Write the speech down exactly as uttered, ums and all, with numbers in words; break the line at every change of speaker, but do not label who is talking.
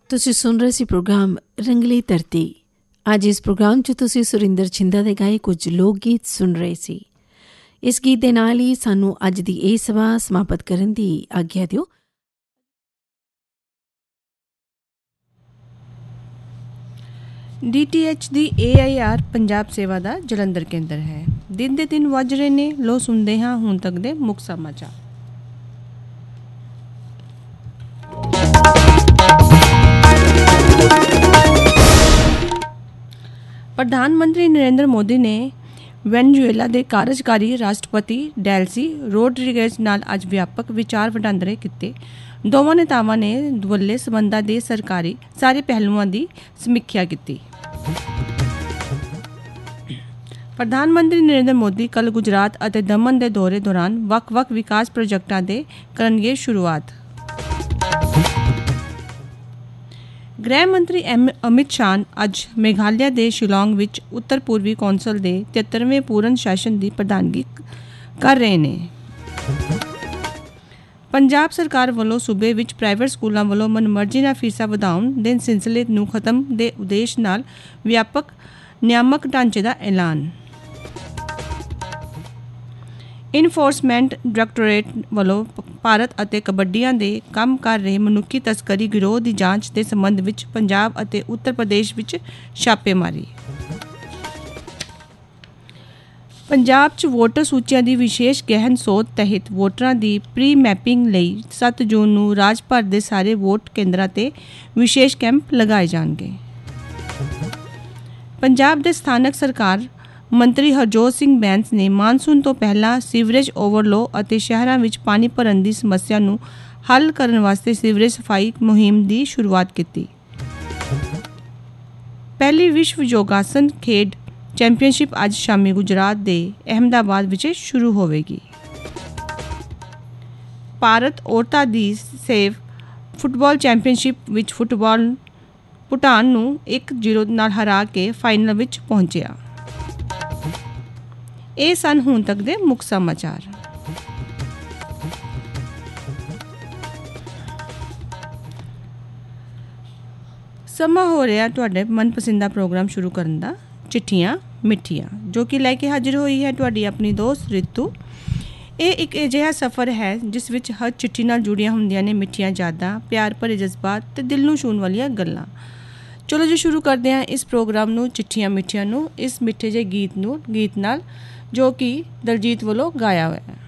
ਤੁਸੀਂ ਸੁਣ ਰਹੇ ਸੀ ਪ੍ਰੋਗਰਾਮ ਰੰਗਲੀ ਧਰਤੀ। ਅੱਜ ਇਸ ਪ੍ਰੋਗਰਾਮ 'ਚ ਤੁਸੀਂ ਸੁਰਿੰਦਰ ਛਿੰਦਾ ਦੇ ਗਾਏ ਕੁਝ ਲੋਕ ਗੀਤ ਸੁਣ ਰਹੇ ਸੀ। ਇਸ ਗੀਤ ਦੇ ਨਾਲ ਹੀ ਸਾਨੂੰ ਅੱਜ ਦੀ ਇਹ ਸਭਾ ਸਮਾਪਤ ਕਰਨ ਦੀ ਆਗਿਆ ਦਿਓ।
D T H the A I R Punjab ਸੇਵਾ ਦਾ ਜਲੰਧਰ ਕੇਂਦਰ ਹੈ। ਦਿਨ ਦੇ ਦਿਨ ਵੱਜ ਰਹੇ ਨੇ। ਲੋ ਸੁਣਦੇ ਹਾਂ ਹੁਣ ਤੱਕ ਦੇ ਮੁੱਖ ਸਮਾਚਾਰ। ਪ੍ਰਧਾਨ ਮੰਤਰੀ ਨਰਿੰਦਰ ਮੋਦੀ ਨੇ ਵੈਨਜ਼ੂਏਲਾ ਦੇ ਕਾਰਜਕਾਰੀ ਰਾਸ਼ਟਰਪਤੀ ਡੈਲਸੀ ਰੋਡਰੀਗੇਜ਼ ਨਾਲ ਅੱਜ ਵਿਆਪਕ ਵਿਚਾਰ ਵਟਾਂਦਰੇ ਕੀਤੇ। ਦੋਵਾਂ ਨੇਤਾਵਾਂ ਨੇ ਦੁਵੱਲੇ ਸਬੰਧਾਂ ਦੇ ਸਰਕਾਰੀ ਸਾਰੇ ਪਹਿਲੂਆਂ ਦੀ ਸਮੀਖਿਆ ਕੀਤੀ। ਪ੍ਰਧਾਨ ਮੰਤਰੀ ਨਰਿੰਦਰ ਮੋਦੀ ਕੱਲ੍ਹ ਗੁਜਰਾਤ ਅਤੇ ਦਮਨ ਦੇ ਦੌਰੇ ਦੌਰਾਨ ਵੱਖ-ਵੱਖ ਵਿਕਾਸ ਪ੍ਰੋਜੈਕਟਾਂ ਦੇ ਕਰਨਗੇ ਸ਼ੁਰੂਆਤ। ਗ੍ਰਹਿ ਮੰਤਰੀ ਐਮ ਅਮਿਤ ਸ਼ਾਹ ਅੱਜ ਮੇਘਾਲਿਆ ਦੇ ਸ਼ਿਲੌਂਗ ਵਿੱਚ ਉੱਤਰ ਪੂਰਬੀ ਕੌਂਸਲ ਦੇ ਤਿਹੱਤਰਵੇਂ ਪੂਰਨ ਸੈਸ਼ਨ ਦੀ ਪ੍ਰਧਾਨਗੀ ਕਰ ਰਹੇ ਨੇ। ਪੰਜਾਬ ਸਰਕਾਰ ਵੱਲੋਂ ਸੂਬੇ ਵਿੱਚ ਪ੍ਰਾਈਵੇਟ ਸਕੂਲਾਂ ਵੱਲੋਂ ਮਨਮਰਜ਼ੀ ਨਾਲ ਫੀਸਾਂ ਵਧਾਉਣ ਦੇ ਸਿਲਸਿਲੇ ਨੂੰ ਖਤਮ ਦੇ ਉਦੇਸ਼ ਨਾਲ ਵਿਆਪਕ ਨਿਆਮਕ ਢਾਂਚੇ ਦਾ ਐਲਾਨ। ਇਨਫੋਰਸਮੈਂਟ ਡਾਇਰੈਕਟੋਰੇਟ ਵੱਲੋਂ ਭਾਰਤ ਅਤੇ ਕਬੱਡੀਆਂ ਦੇ ਕੰਮ ਕਰ ਰਹੇ ਮਨੁੱਖੀ ਤਸਕਰੀ ਗਿਰੋਹ ਦੀ ਜਾਂਚ ਦੇ ਸੰਬੰਧ ਵਿੱਚ ਪੰਜਾਬ ਅਤੇ ਉੱਤਰ ਪ੍ਰਦੇਸ਼ ਵਿੱਚ ਛਾਪੇਮਾਰੀ। ਪੰਜਾਬ 'ਚ ਵੋਟਰ ਸੂਚੀਆਂ ਦੀ ਵਿਸ਼ੇਸ਼ ਗਹਿਨ ਸੋਧ ਤਹਿਤ ਵੋਟਰਾਂ ਦੀ ਪ੍ਰੀ ਮੈਪਿੰਗ ਲਈ ਸੱਤ ਜੂਨ ਨੂੰ ਰਾਜ ਭਰ ਦੇ ਸਾਰੇ ਵੋਟ ਕੇਂਦਰਾਂ 'ਤੇ ਵਿਸ਼ੇਸ਼ ਕੈਂਪ ਲਗਾਏ ਜਾਣਗੇ। ਪੰਜਾਬ ਦੇ ਸਥਾਨਕ ਸਰਕਾਰ ਮੰਤਰੀ ਹਰਜੋਤ ਸਿੰਘ ਬੈਂਸ ਨੇ ਮਾਨਸੂਨ ਤੋਂ ਪਹਿਲਾਂ ਸੀਵਰੇਜ ਓਵਰਲੋ ਅਤੇ ਸ਼ਹਿਰਾਂ ਵਿੱਚ ਪਾਣੀ ਭਰਨ ਦੀ ਸਮੱਸਿਆ ਨੂੰ ਹੱਲ ਕਰਨ ਵਾਸਤੇ ਸੀਵਰੇਜ ਸਫਾਈ ਮੁਹਿੰਮ ਦੀ ਸ਼ੁਰੂਆਤ ਕੀਤੀ। ਪਹਿਲੀ ਵਿਸ਼ਵ ਯੋਗਾਸਨ ਖੇਡ ਚੈਂਪੀਅਨਸ਼ਿਪ ਅੱਜ ਸ਼ਾਮੀ ਗੁਜਰਾਤ ਦੇ ਅਹਿਮਦਾਬਾਦ ਵਿੱਚ ਸ਼ੁਰੂ ਹੋਵੇਗੀ। ਭਾਰਤ ਔਰਤਾਂ ਦੀ ਸੇਵ ਫੁੱਟਬਾਲ ਚੈਂਪੀਅਨਸ਼ਿਪ ਵਿੱਚ ਫੁੱਟਬਾਲ ਭੂਟਾਨ ਨੂੰ ਇੱਕ ਜ਼ੀਰੋ ਨਾਲ ਹਰਾ ਕੇ ਫਾਈਨਲ ਵਿੱਚ ਪਹੁੰਚਿਆ। ਇਹ ਸਨ ਹੁਣ ਤੱਕ ਦੇ ਮੁੱਖ ਸਮਾਚਾਰ। ਸਮਾਂ ਹੋ ਰਿਹਾ ਤੁਹਾਡੇ ਮਨਪਸੰਦਾ ਪ੍ਰੋਗਰਾਮ ਸ਼ੁਰੂ ਕਰਨ ਦਾ, ਚਿੱਠੀਆਂ ਮਿੱਠੀਆਂ, ਜੋ ਕਿ ਲੈ ਕੇ ਹਾਜ਼ਰ ਹੋਈ ਹੈ ਤੁਹਾਡੀ ਆਪਣੀ ਦੋਸਤ ਰਿਤੂ। ਇਹ ਇੱਕ ਅਜਿਹਾ ਸਫ਼ਰ ਹੈ ਜਿਸ ਵਿੱਚ ਹਰ ਚਿੱਠੀ ਨਾਲ ਜੁੜੀਆਂ ਹੁੰਦੀਆਂ ਨੇ ਮਿੱਠੀਆਂ ਯਾਦਾਂ, ਪਿਆਰ ਭਰੇ ਜਜ਼ਬਾਤ ਅਤੇ ਦਿਲ ਨੂੰ ਛੂਹਣ ਵਾਲੀਆਂ ਗੱਲਾਂ। ਚਲੋ ਜੀ ਸ਼ੁਰੂ ਕਰਦੇ ਹਾਂ ਇਸ ਪ੍ਰੋਗਰਾਮ ਨੂੰ, ਚਿੱਠੀਆਂ ਮਿੱਠੀਆਂ ਨੂੰ, ਇਸ ਮਿੱਠੇ ਜਿਹੇ ਗੀਤ ਨੂੰ ਗੀਤ ਨਾਲ ਜੋ ਕਿ ਦਲਜੀਤ ਵੱਲੋਂ ਗਾਇਆ ਹੋਇਆ ਹੈ।